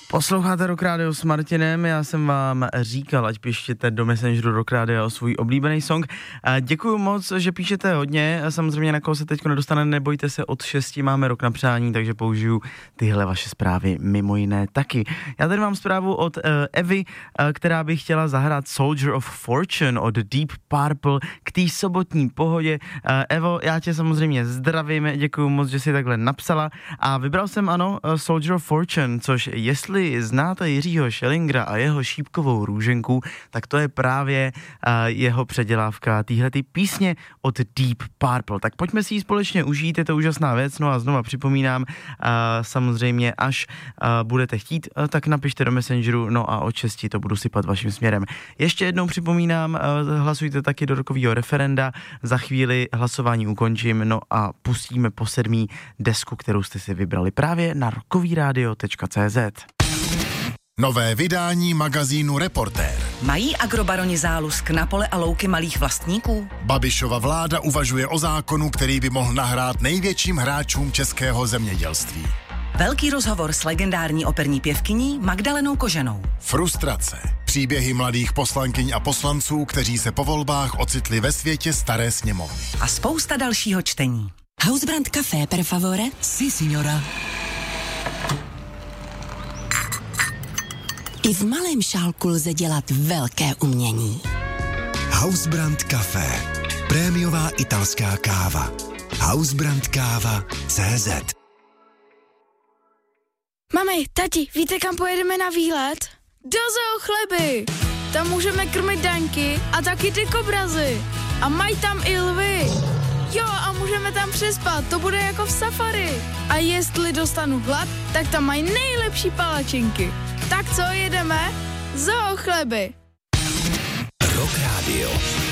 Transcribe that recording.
Posloucháte Rock Radio s Martinem, já jsem vám říkal, ať píšete do Messengeru Rock Radio svůj oblíbený song. Děkuju moc, že píšete hodně, samozřejmě na koho se teď nedostane, nebojte se, od 6 máme rok na přání, takže použiju tyhle vaše zprávy mimo jiné taky. Já tady mám zprávu od Evy, která by chtěla zahrát Soldier of Fortune od Deep Purple k té sobotní pohodě. Evo, já tě samozřejmě zdravím, děkuju moc, že jsi takhle napsala a vybral jsem Soldier of Fortune, což jestli znáte Jiřího Schellingera a jeho šípkovou růženku, tak to je právě jeho předělávka téhletý písně od Deep Purple. Tak pojďme si ji společně užít, je to úžasná věc, no a znova připomínám, samozřejmě až budete chtít, tak napište do Messengeru, no a od 6 to budu sypat vaším směrem. Ještě jednou připomínám, hlasujte taky do rokového referenda, za chvíli hlasování ukončím, no a pustíme po 7. desku, kterou jste si vybrali právě na rockovyradio.cz. Nové vydání magazínu Reportér. Mají agrobaroni zálusk na pole a louky malých vlastníků? Babišova vláda uvažuje o zákonu, který by mohl nahrát největším hráčům českého zemědělství. Velký rozhovor s legendární operní pěvkyní Magdalenou Koženou. Frustrace. Příběhy mladých poslankyň a poslanců, kteří se po volbách ocitli ve světě staré sněmovny. A spousta dalšího čtení. Hausbrand Café, per favore? Si, signora. I v malém šálku lze dělat velké umění. Hausbrand Café. Prémiová italská káva. Hausbrandkáva.cz. Mami, tati, víte, kam pojedeme na výlet? Do Zoo Chleby! Tam můžeme krmit daňky a taky ty kobrazy. A mají tam i lvy. Jo, a můžeme tam přespat, to bude jako v safari. A jestli dostanu hlad, tak tam mají nejlepší palačinky. Tak co, jedeme? Zoo Chleby! Rock Radio.